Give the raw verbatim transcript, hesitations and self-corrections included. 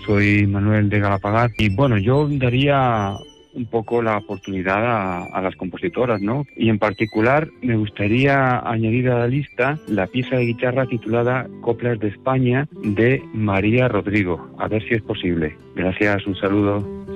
soy Manuel de Galapagar y bueno, yo daría un poco la oportunidad a, a las compositoras, ¿no? Y en particular me gustaría añadir a la lista la pieza de guitarra titulada Coplas de España de María Rodrigo, a ver si es posible. Gracias, un saludo.